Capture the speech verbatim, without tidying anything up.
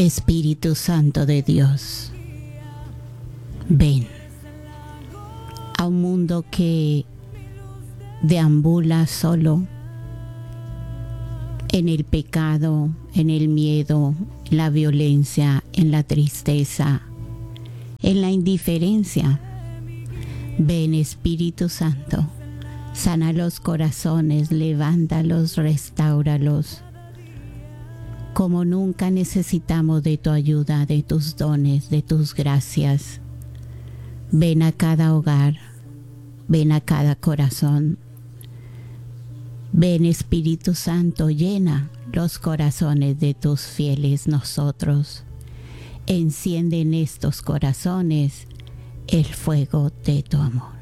Espíritu Santo de Dios, ven a un mundo que deambula solo en el pecado, en el miedo, en la violencia, en la tristeza, en la indiferencia. Ven, Espíritu Santo, sana los corazones, levántalos, restáuralos. Como nunca necesitamos de tu ayuda, de tus dones, de tus gracias. Ven a cada hogar, ven a cada corazón. Ven, Espíritu Santo, llena los corazones de tus fieles nosotros. Enciende en estos corazones el fuego de tu amor.